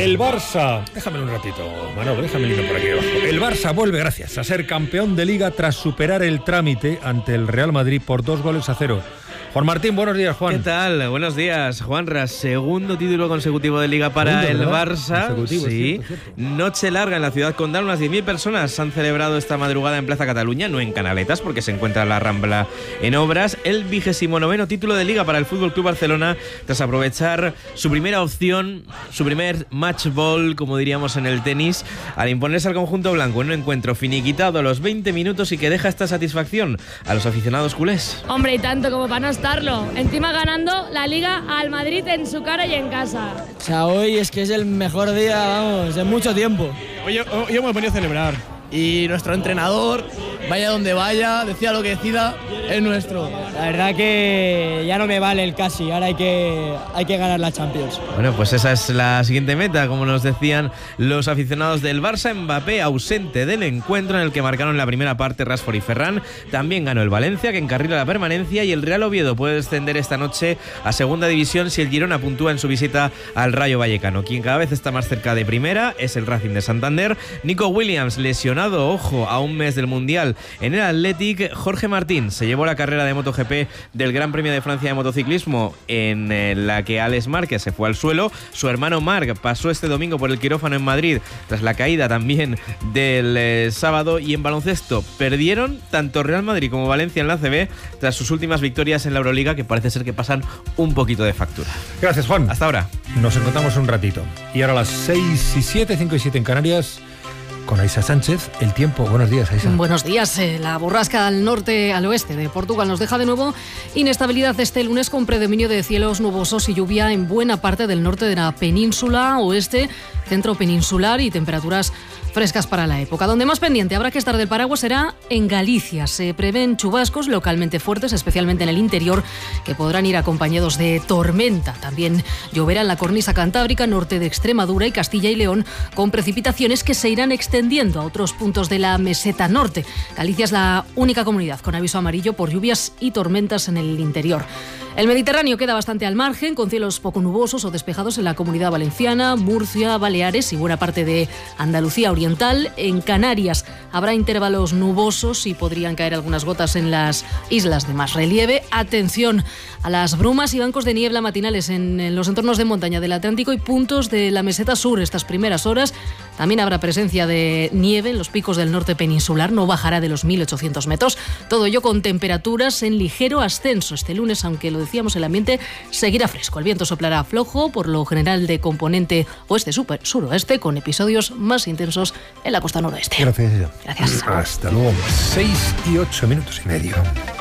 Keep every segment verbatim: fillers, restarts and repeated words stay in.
El Barça, déjame un ratito, Manolo, déjame el hilo por aquí abajo. El Barça vuelve, gracias, a ser campeón de Liga tras superar el trámite ante el Real Madrid por dos goles a cero. Juan Martín, buenos días, Juan. ¿Qué tal? Buenos días, Juanra. Segundo título consecutivo de Liga para Segundo, el ¿verdad? Barça. Consecutivo, Sí. cierto, cierto. Noche larga en la ciudad condal. Unas diez mil personas han celebrado esta madrugada en Plaza Cataluña, no en Canaletas, porque se encuentra la Rambla en obras. El vigésimo noveno título de Liga para el Fútbol Club Barcelona, tras aprovechar su primera opción, su primer match ball, como diríamos en el tenis, al imponerse al conjunto blanco en un encuentro finiquitado a los veinte minutos y que deja esta satisfacción a los aficionados culés. Hombre, y tanto como para no estarlo. Encima ganando la Liga al Madrid en su cara y en casa. O sea, hoy es que es el mejor día, vamos, en mucho tiempo. Hoy yo, yo me he venido a celebrar. Y nuestro entrenador, vaya donde vaya, decida lo que decida, es nuestro. La verdad que ya no me vale el casi, ahora hay que, hay que ganar la Champions. Bueno, pues esa es la siguiente meta, como nos decían los aficionados del Barça. Mbappé ausente del encuentro, en el que marcaron la primera parte Rashford y Ferran. También ganó el Valencia, que encarrila la permanencia, y el Real Oviedo puede descender esta noche a segunda división si el Girona puntúa en su visita al Rayo Vallecano. Quien cada vez está más cerca de primera es el Racing de Santander. Nico Williams, lesionado, ojo, a un mes del Mundial en el Athletic. Jorge Martín se llevó la carrera de MotoGP del Gran Premio de Francia de motociclismo, en la que Alex Márquez se fue al suelo. Su hermano Marc pasó este domingo por el quirófano en Madrid tras la caída también del eh, sábado. Y en baloncesto perdieron tanto Real Madrid como Valencia en la A C B tras sus últimas victorias en la Euroliga, que parece ser que pasan un poquito de factura. Gracias, Juan. Hasta ahora. Nos encontramos un ratito. Y ahora a las seis y siete, cinco y siete en Canarias, con Aisa Sánchez, el tiempo. Buenos días, Aisa. Buenos días. Eh, la borrasca al norte, al oeste de Portugal nos deja de nuevo inestabilidad este lunes, con predominio de cielos nubosos y lluvia en buena parte del norte de la península, oeste, centro peninsular, y temperaturas frescas para la época. Donde más pendiente habrá que estar del paraguas será en Galicia. Se prevén chubascos localmente fuertes, especialmente en el interior, que podrán ir acompañados de tormenta. También lloverá en la cornisa cantábrica, norte de Extremadura y Castilla y León, con precipitaciones que se irán extendiendo a otros puntos de la meseta norte. Galicia es la única comunidad con aviso amarillo por lluvias y tormentas en el interior. El Mediterráneo queda bastante al margen, con cielos poco nubosos o despejados en la Comunidad Valenciana, Murcia, Baleares y buena parte de Andalucía Oriental. En Canarias habrá intervalos nubosos y podrían caer algunas gotas en las islas de más relieve. Atención a las brumas y bancos de niebla matinales en los entornos de montaña del Atlántico y puntos de la meseta sur estas primeras horas. También habrá presencia de nieve en los picos del norte peninsular, no bajará de los mil ochocientos metros. Todo ello con temperaturas en ligero ascenso este lunes, aunque lo decíamos, el ambiente seguirá fresco. El viento soplará flojo, por lo general de componente oeste super suroeste, con episodios más intensos en la costa noroeste. Gracias, Aisa. Gracias. Hasta luego. Seis y ocho minutos y medio.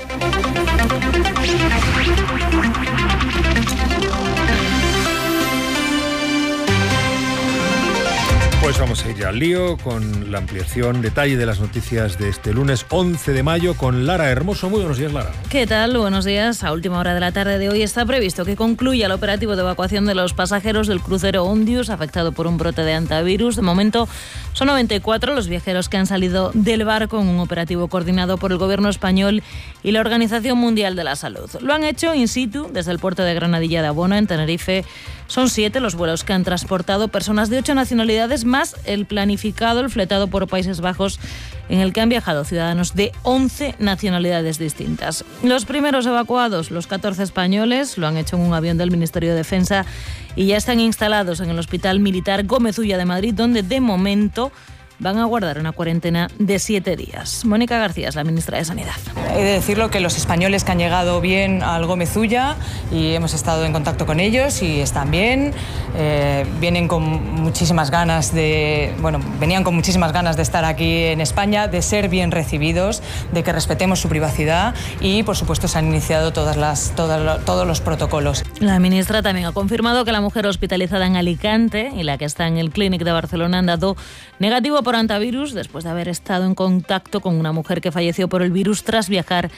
Pues vamos a ir ya al lío con la ampliación, detalle de las noticias de este lunes once de mayo con Lara Hermoso. Muy buenos días, Lara. ¿Qué tal? Buenos días. A última hora de la tarde de hoy está previsto que concluya el operativo de evacuación de los pasajeros del crucero Ondius, afectado por un brote de hantavirus. De momento son noventa y cuatro los viajeros que han salido del barco en un operativo coordinado por el Gobierno español y la Organización Mundial de la Salud. Lo han hecho in situ desde el puerto de Granadilla de Abona, en Tenerife. Son siete los vuelos que han transportado personas de ocho nacionalidades, más el planificado, el fletado por Países Bajos, en el que han viajado ciudadanos de once nacionalidades distintas. Los primeros evacuados, los catorce españoles, lo han hecho en un avión del Ministerio de Defensa y ya están instalados en el Hospital Militar Gómez Ulla de Madrid, donde de momento van a guardar una cuarentena de siete días. Mónica García es la ministra de Sanidad. He de decirlo que los españoles que han llegado bien al Gómez Ulla, y hemos estado en contacto con ellos y están bien, eh, vienen con muchísimas ganas de, bueno, venían con muchísimas ganas de estar aquí en España, de ser bien recibidos, de que respetemos su privacidad y, por supuesto, se han iniciado todas las, todas, todos los protocolos. La ministra también ha confirmado que la mujer hospitalizada en Alicante y la que está en el Clínic de Barcelona han dado negativo por hantavirus después de haber estado en contacto con una mujer que falleció por el virus tras viajar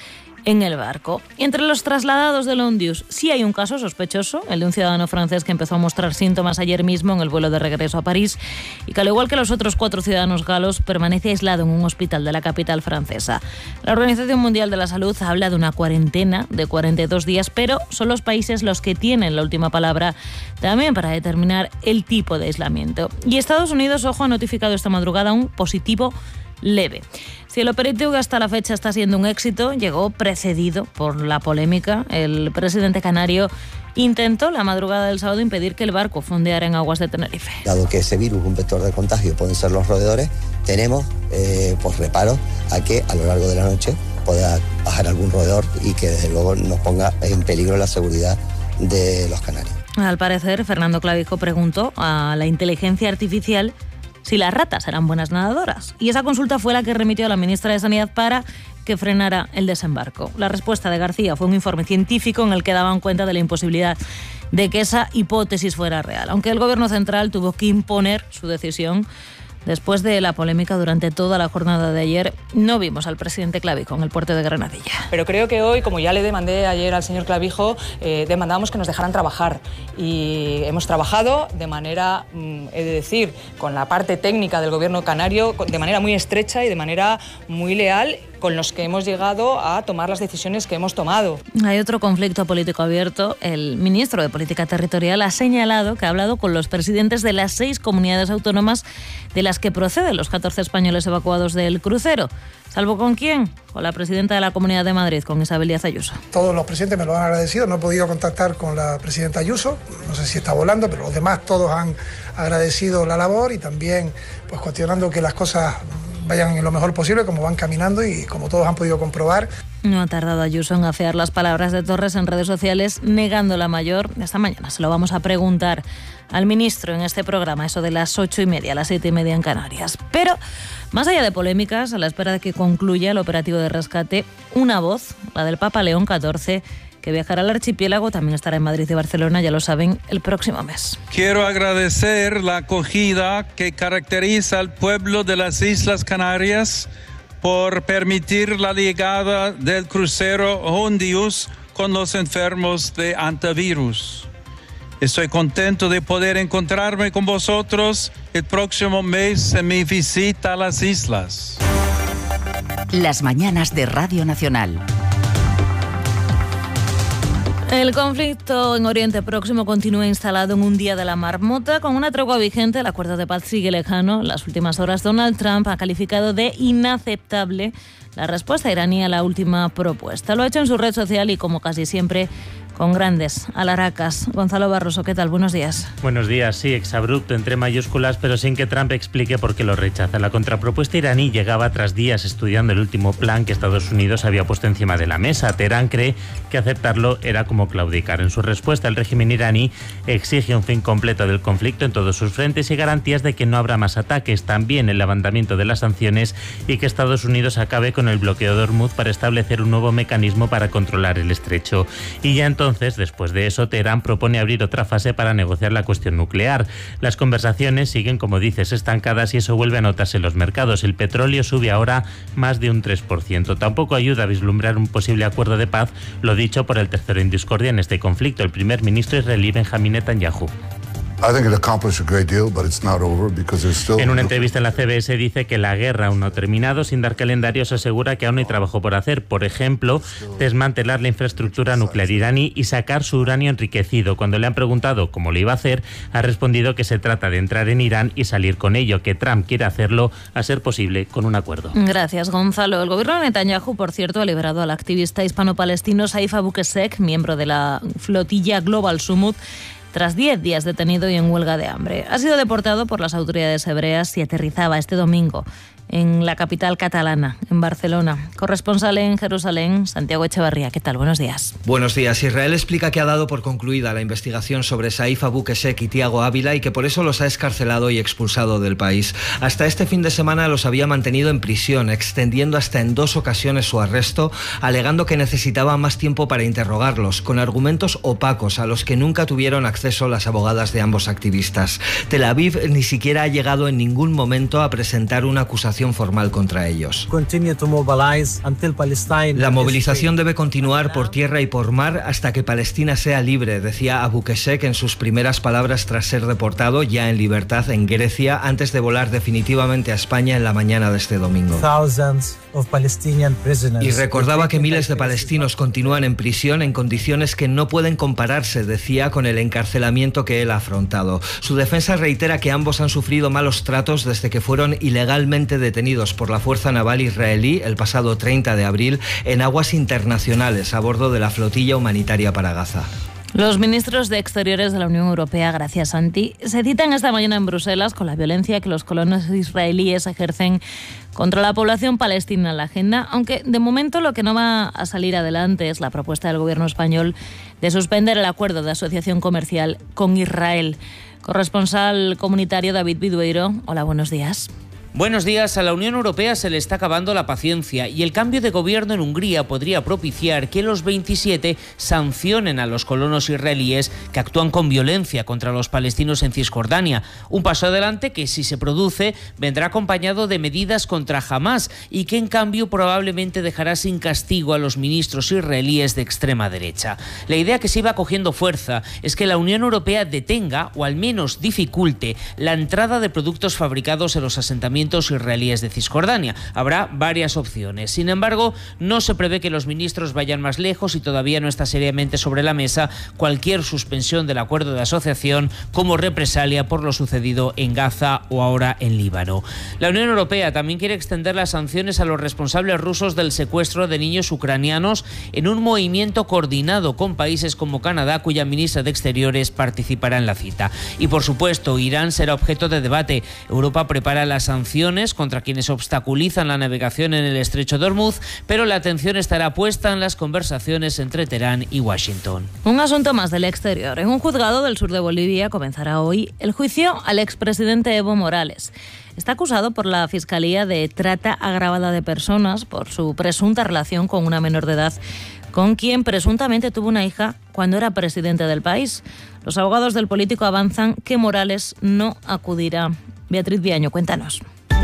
en el barco. Entre los trasladados del Ondius sí hay un caso sospechoso, el de un ciudadano francés que empezó a mostrar síntomas ayer mismo en el vuelo de regreso a París y que, al igual que los otros cuatro ciudadanos galos, permanece aislado en un hospital de la capital francesa. La Organización Mundial de la Salud habla de una cuarentena de cuarenta y dos días, pero son los países los que tienen la última palabra también para determinar el tipo de aislamiento. Y Estados Unidos, ojo, ha notificado esta madrugada un positivo leve. Si el operativo hasta la fecha está siendo un éxito, llegó precedido por la polémica. El presidente canario intentó la madrugada del sábado impedir que el barco fondeara en aguas de Tenerife. Dado que ese virus, un vector de contagio, pueden ser los roedores, tenemos eh, pues reparo a que a lo largo de la noche pueda bajar algún roedor y que desde luego nos ponga en peligro la seguridad de los canarios. Al parecer, Fernando Clavijo preguntó a la inteligencia artificial si las ratas eran buenas nadadoras. Y esa consulta fue la que remitió a la ministra de Sanidad para que frenara el desembarco. La respuesta de García fue un informe científico en el que daban cuenta de la imposibilidad de que esa hipótesis fuera real, aunque el Gobierno central tuvo que imponer su decisión. Después de la polémica durante toda la jornada de ayer, no vimos al presidente Clavijo en el puerto de Granadilla. Pero creo que hoy, como ya le demandé ayer al señor Clavijo, eh, demandábamos que nos dejaran trabajar. Y hemos trabajado de manera, mm, he de decir, con la parte técnica del Gobierno canario, de manera muy estrecha y de manera muy leal, con los que hemos llegado a tomar las decisiones que hemos tomado. Hay otro conflicto político abierto. El ministro de Política Territorial ha señalado que ha hablado con los presidentes de las seis comunidades autónomas de las que proceden los catorce españoles evacuados del crucero. ¿Salvo con quién? Con la presidenta de la Comunidad de Madrid, con Isabel Díaz Ayuso. Todos los presidentes me lo han agradecido. No he podido contactar con la presidenta Ayuso. No sé si está volando, pero los demás todos han agradecido la labor y también pues cuestionando que las cosas vayan en lo mejor posible, como van caminando y como todos han podido comprobar. No ha tardado Ayuso en afear las palabras de Torres en redes sociales, negando la mayor. Esta mañana se lo vamos a preguntar al ministro en este programa, eso de las ocho y media, las siete y media en Canarias. Pero, más allá de polémicas, a la espera de que concluya el operativo de rescate, una voz, la del Papa León catorce, que viajará al archipiélago, también estará en Madrid y Barcelona, ya lo saben, el próximo mes. Quiero agradecer la acogida que caracteriza al pueblo de las Islas Canarias por permitir la llegada del crucero Ondius con los enfermos de antivirus. Estoy contento de poder encontrarme con vosotros el próximo mes en mi visita a las islas. Las mañanas de Radio Nacional. El conflicto en Oriente Próximo continúa instalado en un día de la marmota. Con una tregua vigente, el acuerdo de paz sigue lejano. En las últimas horas, Donald Trump ha calificado de inaceptable la respuesta iraní a la última propuesta. Lo ha hecho en su red social y, como casi siempre, con grandes alaracas. Gonzalo Barroso, ¿qué tal? Buenos días. Buenos días, sí, exabrupto entre mayúsculas, pero sin que Trump explique por qué lo rechaza. La contrapropuesta iraní llegaba tras días estudiando el último plan que Estados Unidos había puesto encima de la mesa. Teherán cree que aceptarlo era como claudicar. En su respuesta, el régimen iraní exige un fin completo del conflicto en todos sus frentes y garantías de que no habrá más ataques, también el levantamiento de las sanciones y que Estados Unidos acabe con el bloqueo de Hormuz para establecer un nuevo mecanismo para controlar el estrecho. Y ya entonces Entonces, después de eso, Teherán propone abrir otra fase para negociar la cuestión nuclear. Las conversaciones siguen, como dices, estancadas y eso vuelve a notarse en los mercados. El petróleo sube ahora más de un tres por ciento. Tampoco ayuda a vislumbrar un posible acuerdo de paz, lo dicho por el tercero en discordia en este conflicto, el primer ministro israelí Benjamin Netanyahu. En una entrevista en la C B S dice que la guerra aún no ha terminado. Sin dar calendarios, asegura que aún hay trabajo por hacer. Por ejemplo, desmantelar la infraestructura nuclear iraní y sacar su uranio enriquecido. Cuando le han preguntado cómo lo iba a hacer, ha respondido que se trata de entrar en Irán y salir con ello, que Trump quiere hacerlo, a ser posible, con un acuerdo. Gracias, Gonzalo. El gobierno de Netanyahu, por cierto, ha liberado al activista hispano-palestino Saif Abu Qusseq, miembro de la flotilla Global Summut, tras diez días detenido y en huelga de hambre. Ha sido deportado por las autoridades hebreas y aterrizaba este domingo en la capital catalana, en Barcelona. Corresponsal en Jerusalén, Santiago Echevarría. ¿Qué tal? Buenos días. Buenos días. Israel explica que ha dado por concluida la investigación sobre Saif Abu Qusseq y Tiago Ávila y que por eso los ha escarcelado y expulsado del país. Hasta este fin de semana los había mantenido en prisión, extendiendo hasta en dos ocasiones su arresto, alegando que necesitaba más tiempo para interrogarlos, con argumentos opacos a los que nunca tuvieron acceso acceso las abogadas de ambos activistas. Tel Aviv ni siquiera ha llegado en ningún momento a presentar una acusación formal contra ellos. La movilización debe continuar por tierra y por mar hasta que Palestina sea libre, decía Abu Qeshek en sus primeras palabras tras ser deportado ya en libertad en Grecia antes de volar definitivamente a España en la mañana de este domingo. Y recordaba que miles de palestinos continúan en prisión en condiciones que no pueden compararse, decía, con el encarcelamiento que él ha afrontado. Su defensa reitera que ambos han sufrido malos tratos desde que fueron ilegalmente detenidos por la Fuerza Naval israelí el pasado treinta de abril en aguas internacionales a bordo de la flotilla humanitaria para Gaza. Los ministros de Exteriores de la Unión Europea, gracias Santi, se citan esta mañana en Bruselas con la violencia que los colonos israelíes ejercen contra la población palestina en la agenda, aunque de momento lo que no va a salir adelante es la propuesta del gobierno español de suspender el acuerdo de asociación comercial con Israel. Corresponsal comunitario David Vidueiro, hola, buenos días. Buenos días. A la Unión Europea se le está acabando la paciencia y el cambio de gobierno en Hungría podría propiciar que los veintisiete sancionen a los colonos israelíes que actúan con violencia contra los palestinos en Cisjordania. Un paso adelante que, si se produce, vendrá acompañado de medidas contra Hamás y que, en cambio, probablemente dejará sin castigo a los ministros israelíes de extrema derecha. La idea que se iba cogiendo fuerza es que la Unión Europea detenga o al menos dificulte la entrada de productos fabricados en los asentamientos israelíes de Cisjordania. Habrá varias opciones. Sin embargo, no se prevé que los ministros vayan más lejos y todavía no está seriamente sobre la mesa cualquier suspensión del acuerdo de asociación como represalia por lo sucedido en Gaza o ahora en Líbano. La Unión Europea también quiere extender las sanciones a los responsables rusos del secuestro de niños ucranianos en un movimiento coordinado con países como Canadá, cuya ministra de Exteriores participará en la cita. Y por supuesto, Irán será objeto de debate. Europa prepara las sanciones contra quienes obstaculizan la navegación en el estrecho de Hormuz, pero la atención estará puesta en las conversaciones entre Teherán y Washington. Un asunto más del exterior. En un juzgado del sur de Bolivia comenzará hoy el juicio al expresidente Evo Morales. Está acusado por la Fiscalía de trata agravada de personas por su presunta relación con una menor de edad con quien presuntamente tuvo una hija cuando era presidente del país. Los abogados del político avanzan que Morales no acudirá. Beatriz Viaño, cuéntanos.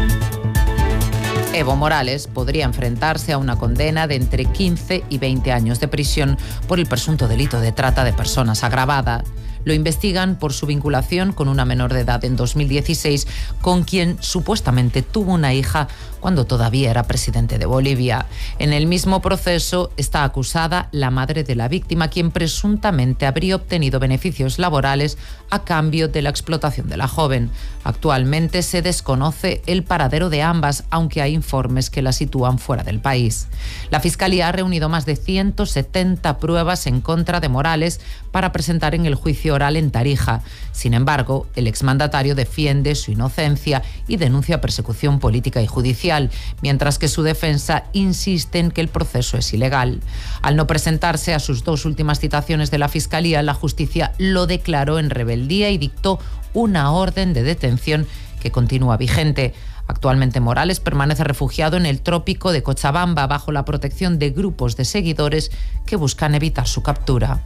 Evo Morales podría enfrentarse a una condena de entre quince y veinte años de prisión por el presunto delito de trata de personas agravada. Lo investigan por su vinculación con una menor de edad en dos mil dieciséis, con quien supuestamente tuvo una hija cuando todavía era presidente de Bolivia. En el mismo proceso está acusada la madre de la víctima, quien presuntamente habría obtenido beneficios laborales a cambio de la explotación de la joven. Actualmente se desconoce el paradero de ambas, aunque hay informes que la sitúan fuera del país. La Fiscalía ha reunido más de ciento setenta pruebas en contra de Morales para presentar en el juicio oral en Tarija. Sin embargo, el exmandatario defiende su inocencia y denuncia persecución política y judicial, mientras que su defensa insiste en que el proceso es ilegal. Al no presentarse a sus dos últimas citaciones de la Fiscalía, la justicia lo declaró en rebeldía y dictó una orden de detención que continúa vigente. Actualmente Morales permanece refugiado en el trópico de Cochabamba bajo la protección de grupos de seguidores que buscan evitar su captura.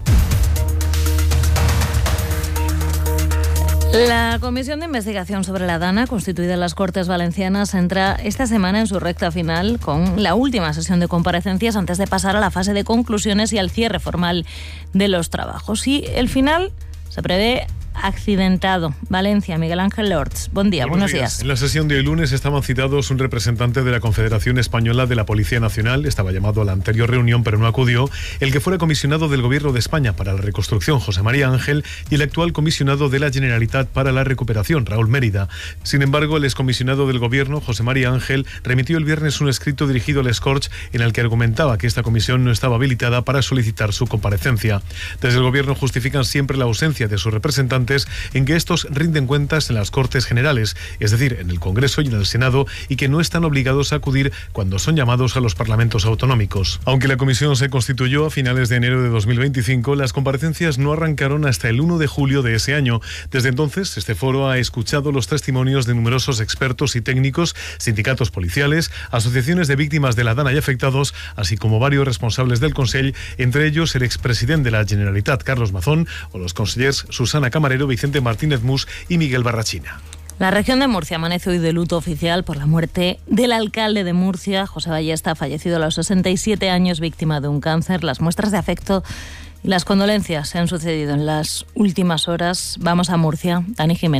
La Comisión de Investigación sobre la Dana, constituida en las Cortes Valencianas, entra esta semana en su recta final con la última sesión de comparecencias antes de pasar a la fase de conclusiones y al cierre formal de los trabajos. Y el final se prevé accidentado. Valencia, Miguel Ángel Lords. Buen día, buenos, buenos días. días. En la sesión de hoy lunes estaban citados un representante de la Confederación Española de la Policía Nacional, estaba llamado a la anterior reunión pero no acudió, el que fuera comisionado del Gobierno de España para la Reconstrucción, José María Ángel, y el actual comisionado de la Generalitat para la Recuperación, Raúl Mérida. Sin embargo, el excomisionado del Gobierno, José María Ángel, remitió el viernes un escrito dirigido al Scorch en el que argumentaba que esta comisión no estaba habilitada para solicitar su comparecencia. Desde el Gobierno justifican siempre la ausencia de su representante representantes en que estos rinden cuentas en las Cortes Generales, es decir, en el Congreso y en el Senado, y que no están obligados a acudir cuando son llamados a los parlamentos autonómicos. Aunque la comisión se constituyó a finales de enero de dos mil veinticinco, las comparecencias no arrancaron hasta el uno de julio de ese año. Desde entonces, este foro ha escuchado los testimonios de numerosos expertos y técnicos, sindicatos policiales, asociaciones de víctimas de la dana y afectados, así como varios responsables del Consell, entre ellos el expresidente de la Generalitat, Carlos Mazón, o los consellers Susana Camarero, Vicente Martínez Mus y Miguel Barrachina. La región de Murcia amanece hoy de luto oficial por la muerte del alcalde de Murcia, José Ballesta, fallecido a los sesenta y siete años, víctima de un cáncer. Las muestras de afecto y las condolencias se han sucedido en las últimas horas. Vamos a Murcia. Dani Jiménez.